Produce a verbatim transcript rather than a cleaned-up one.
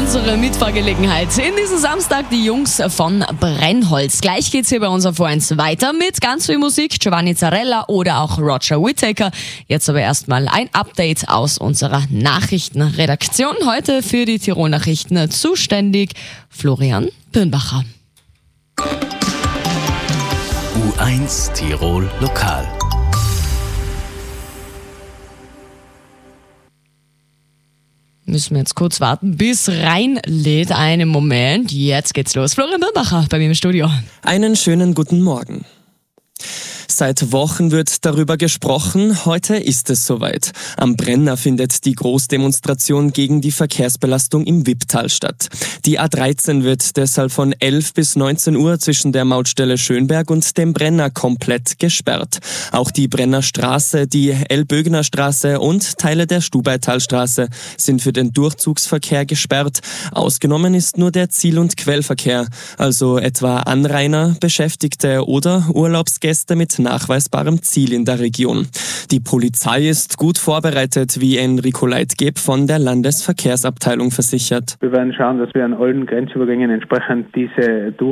unsere Mitfahrgelegenheit in diesem Samstag die Jungs von Brennholz. Gleich geht's hier bei uns auf O eins weiter mit ganz viel Musik, Giovanni Zarella oder auch Roger Whittaker. Jetzt aber erstmal ein Update aus unserer Nachrichtenredaktion. Heute für die Tirol-Nachrichten zuständig Florian Birnbacher. O eins Tirol Lokal. Müssen wir jetzt kurz warten, bis reinlädt. Einen Moment, jetzt geht's los. Florian Birnbacher bei mir im Studio. Einen schönen guten Morgen. Seit Wochen wird darüber gesprochen, heute ist es soweit. Am Brenner findet die Großdemonstration gegen die Verkehrsbelastung im Wipptal statt. Die A dreizehn wird deshalb von elf bis neunzehn Uhr zwischen der Mautstelle Schönberg und dem Brenner komplett gesperrt. Auch die Brenner Straße, die Elbögener Straße und Teile der Stubaitalstraße sind für den Durchzugsverkehr gesperrt. Ausgenommen ist nur der Ziel- und Quellverkehr, also etwa Anrainer, Beschäftigte oder Urlaubsgäste mit nachweisbarem Ziel in der Region. Die Polizei ist gut vorbereitet, wie Enrico Leitgeb von der Landesverkehrsabteilung versichert. Wir werden schauen, dass wir an allen Grenzübergängen entsprechend diese durch